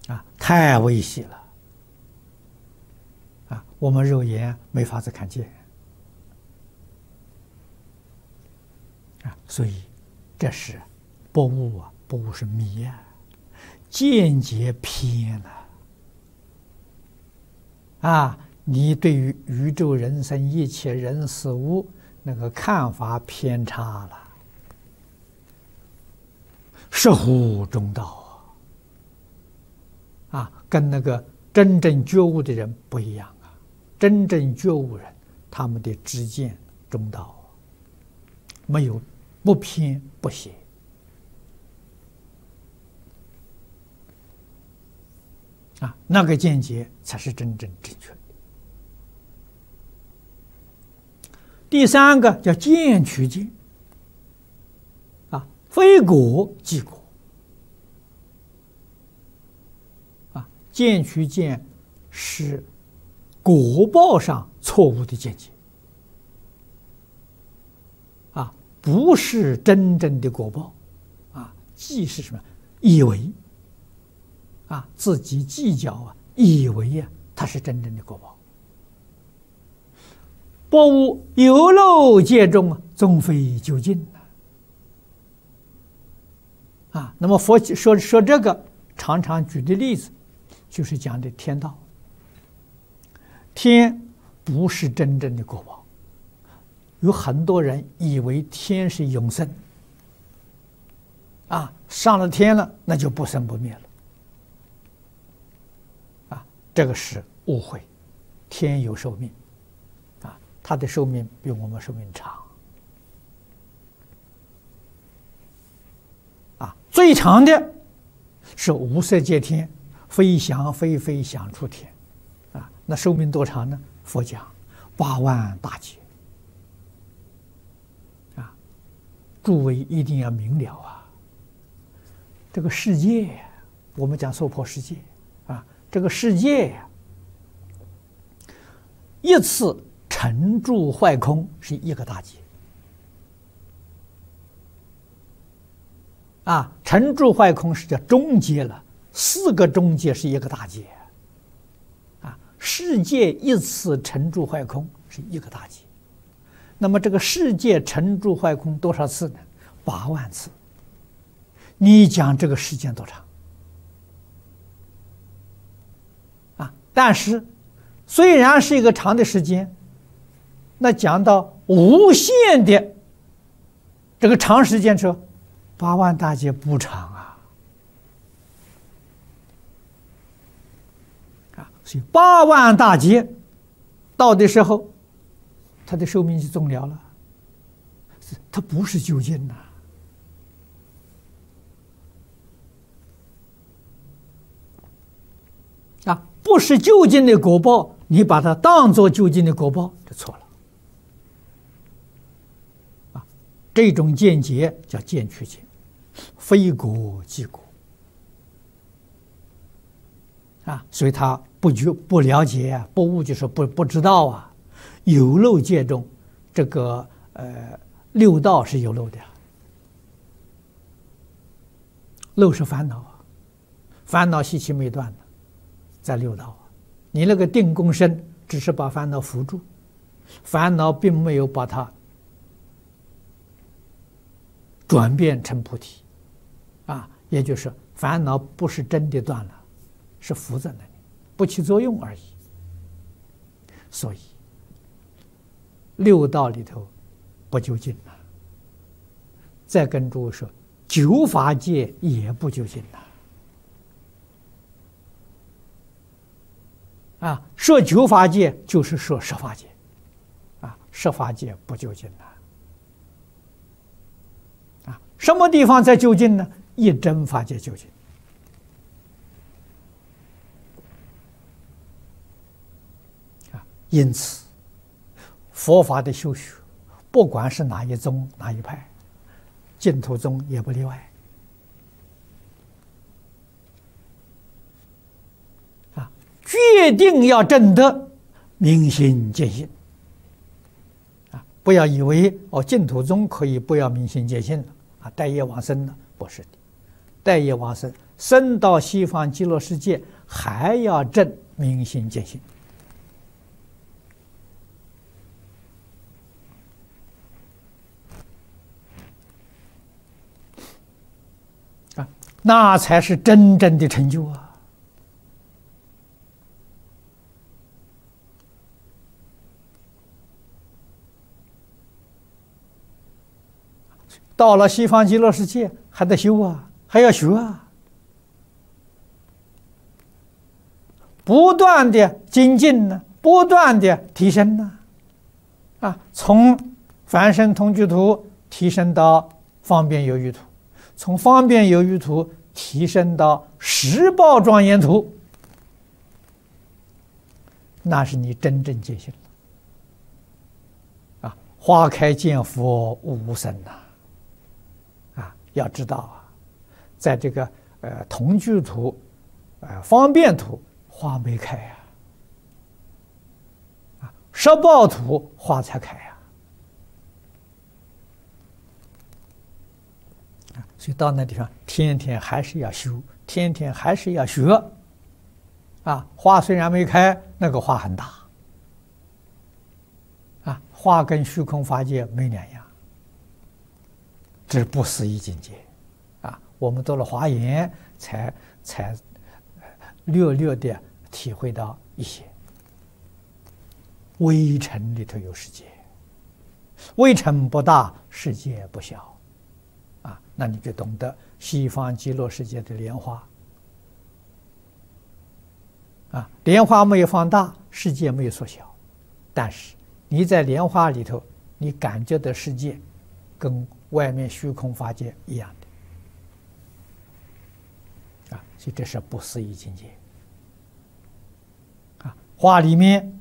太微细了我们肉眼没法子看见所以这是不悟不悟是迷见解偏了你对于宇宙人生一切人事物那个看法偏差了，实乎中道跟那个真正觉悟的人不一样真正觉悟人，他们的知见中道，没有不偏不邪那个见解才是真正正确的。第三个叫见取见非果即果见取见是果报上错误的见解不是真正的果报即是什么？以为自己计较以为它是真正的果报。不悟有漏界中终非究竟那么佛说这个常常举的例子就是讲的天道。天不是真正的果报，有很多人以为天是永生上了天了那就不生不灭了这个是误会。天有寿命它的寿命比我们寿命长最长的是无色界天，非想非非想出天那寿命多长呢？佛讲8万大劫诸位一定要明了这个世界我们讲娑婆世界这个世界一次沉住坏空是一个大劫沉住坏空是叫中劫了，4个中劫是一个大劫世界一次沉住坏空是一个大劫。那么这个世界沉住坏空多少次呢？8万次。你讲这个时间多长但是虽然是一个长的时间，那讲到无限的这个长时间说8万大劫不长所以8万大劫到的时候他的寿命就终了了，他不是究竟不是究竟的果报，你把它当作究竟的果报就错了这种见解叫见取见，非果即果所以他不了解不悟，就是不知道有漏界中这个六道是有漏的漏是烦恼烦恼习气没断的在六道你那个定功身只是把烦恼扶住，烦恼并没有把它转变成菩提也就是烦恼不是真的断了，是浮在那里不起作用而已。所以六道里头不究竟再跟诸位说九法界也不究竟说九法界就是说十法界十法界不究竟什么地方在究竟呢？一真法界究竟因此佛法的修学不管是哪一宗哪一派，净土宗也不例外决定要证得明心见性不要以为净土宗可以不要明心见性了待业往生了，不是的。待业往生升到西方极乐世界，还要证明心见性。那才是真正的成就啊！到了西方极乐世界，还得修啊，还要学啊，不断的精进呢，不断的提升呢，从凡圣同居土提升到方便有余土。从方便有余土提升到十报庄严土，那是你真正见性了。花开见佛无生呐！要知道啊，在这个同居土、方便土花没开呀，十报土花才开呀。所以到那地方，天天还是要修，天天还是要学。花虽然没开，那个花很大。花跟虚空法界没两样，这是不思议境界。我们读了华严，才略略的体会到一些。微尘里头有世界，微尘不大，世界不小。那你就懂得西方极乐世界的莲花。莲花没有放大，世界没有缩小，但是你在莲花里头，你感觉的世界跟外面虚空法界一样的。所以这是不思议境界。花里面